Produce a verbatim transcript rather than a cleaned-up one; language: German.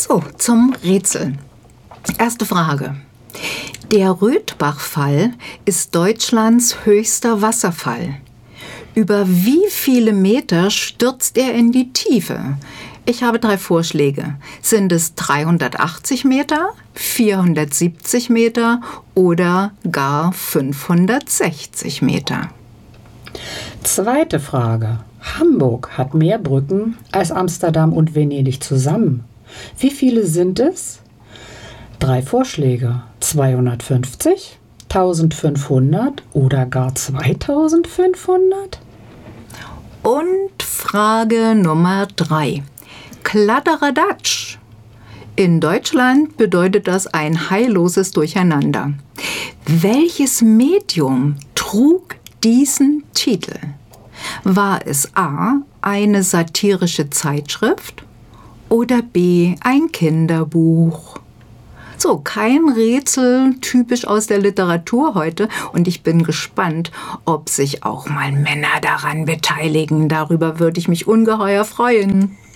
So, zum Rätsel. Erste Frage. Der Rötbachfall ist Deutschlands höchster Wasserfall. Über wie viele Meter stürzt er in die Tiefe? Ich habe drei Vorschläge. Sind es dreihundertachtzig Meter, vierhundertsiebzig Meter oder gar fünfhundertsechzig Meter? Zweite Frage. Hamburg hat mehr Brücken als Amsterdam und Venedig zusammen. Wie viele sind es? Drei Vorschläge. zweihundertfünfzig, eintausendfünfhundert oder gar zweitausendfünfhundert? Und Frage Nummer drei. Kladderadatsch. In Deutschland bedeutet das ein heilloses Durcheinander. Welches Medium trug diesen Titel? War es A. eine satirische Zeitschrift oder B. ein Kinderbuch? So, kein Rätsel typisch aus der Literatur heute und ich bin gespannt, ob sich auch mal Männer daran beteiligen. Darüber würde ich mich ungeheuer freuen.